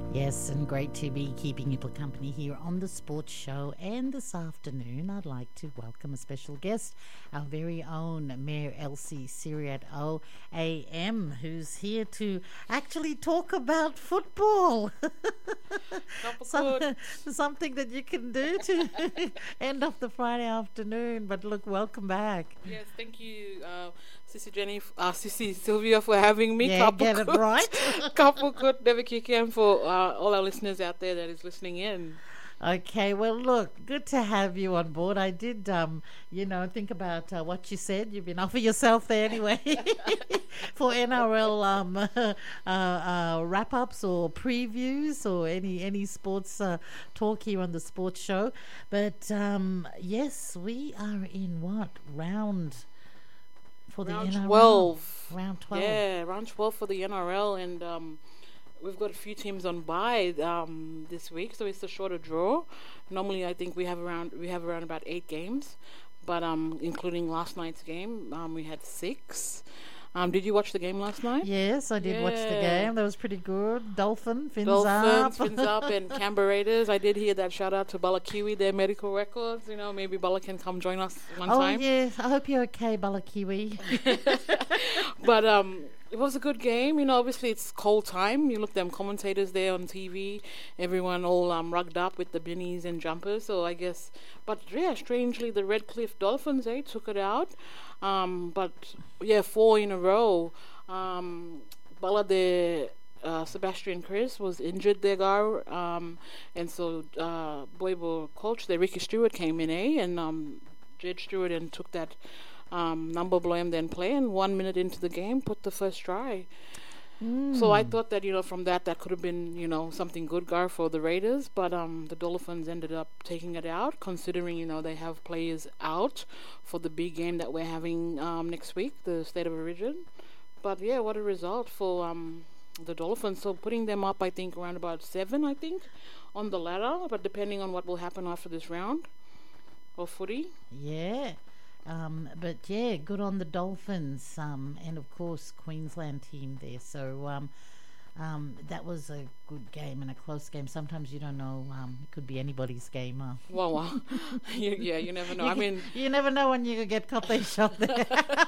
Yes, and great to be keeping you company here on the Sports Show. And this afternoon, I'd like to welcome a special guest, our very own Mayor Elsie Siriat OAM, who's here to actually talk about football. Something that you can do to end off the Friday afternoon. But look, welcome back. Yes, thank you, Sissy Jenny, Sissy Sylvia, for having me. Yeah, get it right. Kapukut Devakiki, for all our listeners out there that is listening in. Okay, well, look, good to have you on board. I did, think about what you said. You've been offer yourself there anyway for NRL wrap-ups or previews or any sports talk here on the Sports Show. But, yes, we are in what? Round for round the NRL? 12. Round 12. Yeah, round 12 for the NRL, and we've got a few teams on bye this week, so it's a shorter draw. Normally, I think we have around about 8 games, but including last night's game, we had 6. Did you watch the game last night? Yes, I did watch the game. That was pretty good. Dolphins, fins up, and Canberra Raiders. I did hear that. Shout out to Bala Kiwi, their medical records. You know, maybe Bala can come join us one time. Oh, yeah. I hope you're okay, Bala Kiwi. But it was a good game. You know, obviously it's cold time. You look at them commentators there on TV. Everyone all rugged up with the beanies and jumpers. So I guess, but yeah, strangely the Redcliffe Dolphins took it out. But yeah, 4 in a row. Bala the Sebastian Chris was injured there, and so Boibo coach, the Ricky Stewart came in, and Jed Stewart and took that number blame then play, and 1 minute into the game put the first try. So I thought that, from that could have been, something good, for the Raiders, but the Dolphins ended up taking it out, considering, they have players out for the big game that we're having next week, the State of Origin. But yeah, what a result for the Dolphins. So putting them up, I think, around about 7, I think, on the ladder, but depending on what will happen after this round of footy. Yeah. But yeah, good on the Dolphins, and of course Queensland team there. So that was a good game and a close game. Sometimes you don't know; it could be anybody's game. Well, you never know. You never know when you get caught they shot there.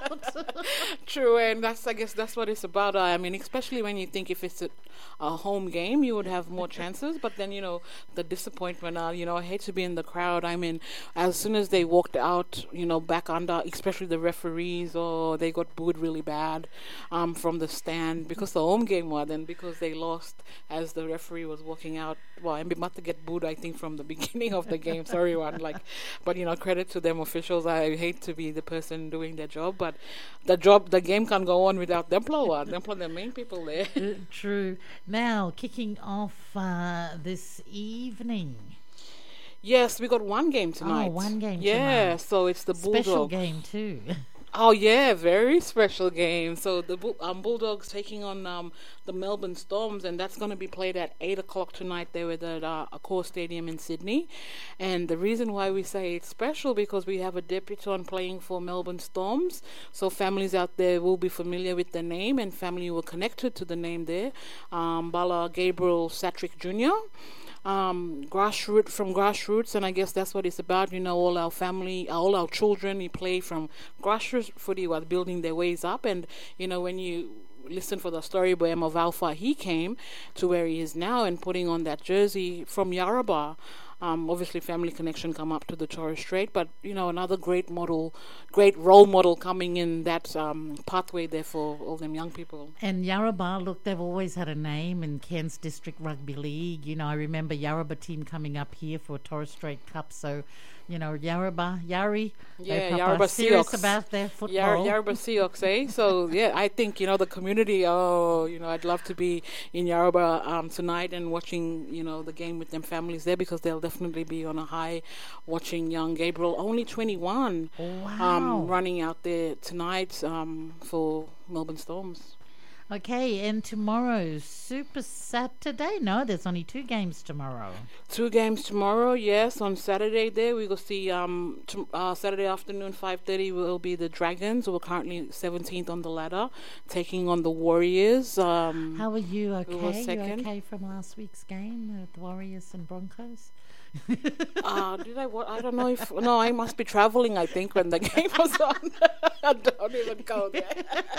True, and I guess that's what it's about. Especially when you think if it's a home game, you would have more chances. But then the disappointment. I hate to be in the crowd. As soon as they walked out, back under, especially the referees, they got booed really bad from the stand because the home game was, and because they lost as the referee was walking out. Well, I mean, to get booed, I think, from the beginning of the game. Sorry, one. But credit to them officials. I hate to be the person doing their job, but the game can't go on without them. The main people there. True. Now, kicking off this evening. Yes, we got one game tonight. Oh, one game tonight. Yeah, so it's the Bulldogs. Special game too. Oh yeah, very special game. So the Bulldogs taking on the Melbourne Storms, and that's going to be played at 8:00 tonight. There at Accor Stadium in Sydney, and the reason why we say it's special because we have a debutant playing for Melbourne Storms. So families out there will be familiar with the name, and family were connected to the name there. Bala Gabriel Satrick Jr. Grassroots, and I guess that's what it's about. All our family, all our children, we play from grassroots footy while building their ways up. And when you listen for the story by of Alpha, he came to where he is now and putting on that jersey from Yarrabah. Obviously family connection come up to the Torres Strait, but another great role model coming in that pathway there for all them young people. And Yarrabah, look, they've always had a name in Cairns District Rugby League. I remember Yarrabah team coming up here for a Torres Strait Cup, so Yarrabah, Yarri, Yarrabah serious Seahawks about their football. Yarrabah Seahawks, So yeah, I think the community. I'd love to be in Yarrabah tonight and watching the game with them families there, because they'll definitely be on a high watching young Gabriel, only 21, wow. Running out there tonight for Melbourne Storms. Okay, and tomorrow, Super Saturday? No, there's only two games tomorrow. 2 games tomorrow. Yes, on Saturday there we will see. Saturday afternoon 5:30 will be the Dragons, who are currently 17th on the ladder, taking on the Warriors. How are you? who was Okay, you second. okay from last week's game with Warriors and Broncos? Did I? I don't know if. No, I must be traveling. I think when the game was on. I don't even go there.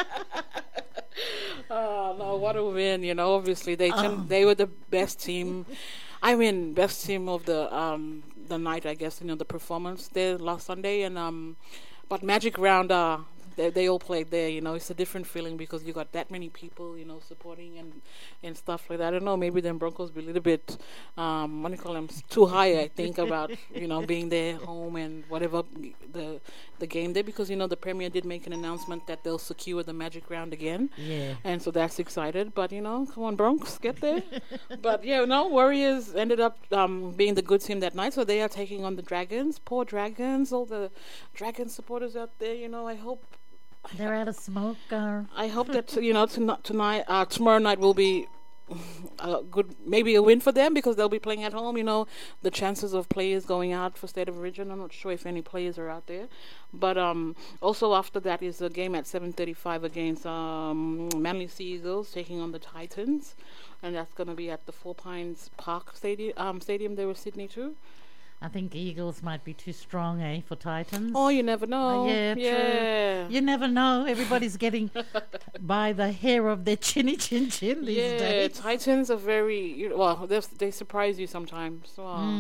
Oh no, what a win! You know, obviously they were the best team. I mean, best team of the night, I guess. You know, the performance there last Sunday, and but Magic Round, they all played there. You know, it's a different feeling because you got that many people, you know, supporting and stuff like that. I don't know, maybe them Broncos be a little bit, what do you call them, too high. I think about being there home and whatever the game there, because the Premier did make an announcement that they'll secure the Magic Round again. Yeah. And so that's excited. But come on, Bronx, get there. But yeah, Warriors ended up being the good team that night, so they are taking on the Dragons. Poor Dragons, all the Dragon supporters out there. I hope. They're out of smoke. I hope that tomorrow night will be maybe a win for them, because they'll be playing at home. The chances of players going out for State of Origin, I'm not sure if any players are out there. But also after that is a game at 7:35 against Manly Sea Eagles taking on the Titans, and that's going to be at the Four Pines Park Stadium there with Sydney too. I think Eagles might be too strong, for Titans. Oh, you never know. Yeah, true. You never know. Everybody's getting by the hair of their chinny chin these days. Titans are very they surprise you sometimes.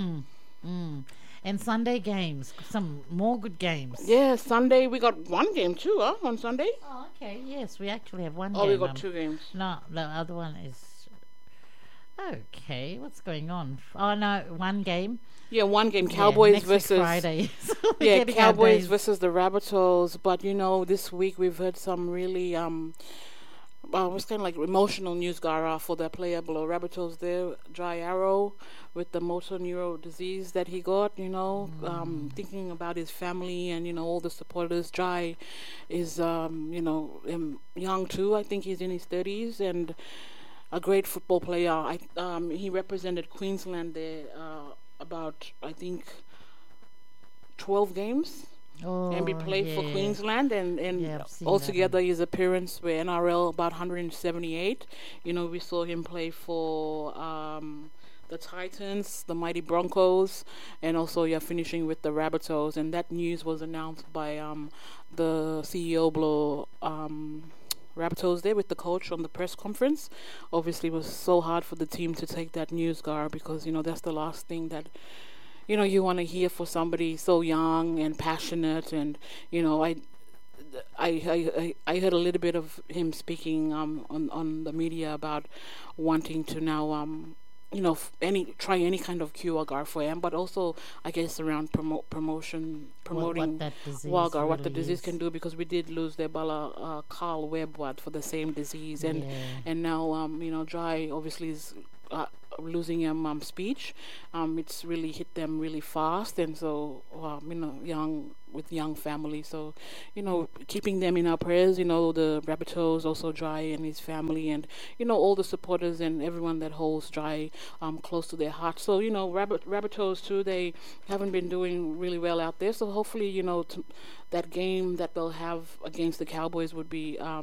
And Sunday games, some more good games. Yeah, Sunday we got one game too, on Sunday. Oh, okay. Yes, we actually have one game. Oh, we got 2 games. No, the other one is... Okay, what's going on? Oh, no, one game. Yeah, one game. Cowboys next versus... week Friday. Yeah, Cowboys versus the Rabbitohs. But, this week we've heard some really... it was kind of like emotional news, Gara, for the player below Rabbitohs there, Jai Arrow, with the motor neuro disease that he got, thinking about his family and, all the supporters. Jai is, young too. I think he's in his 30s and a great football player. He represented Queensland there about, I think, 12 games. And we played for Queensland, and altogether his appearance were NRL about 178. We saw him play for the Titans, the mighty Broncos, and also finishing with the Rabbitohs. And that news was announced by the CEO below Rabbitohs there with the coach on the press conference. Obviously, it was so hard for the team to take that news, Gar, because that's the last thing that you want to hear for somebody so young and passionate. And I heard a little bit of him speaking on the media about wanting to now try any kind of cure, Gar, for him, but also I guess around promoting what that disease what really the disease is. can do, because we did lose their Bala Carl Webb for the same disease, and now Jai obviously is losing speech. It's really hit them really fast, and so young family, so keeping them in our prayers. The Rabbitohs, also Jai and his family, and all the supporters and everyone that holds Jai close to their heart. So Rabbitohs too, they haven't been doing really well out there, so hopefully that game that they'll have against the Cowboys would be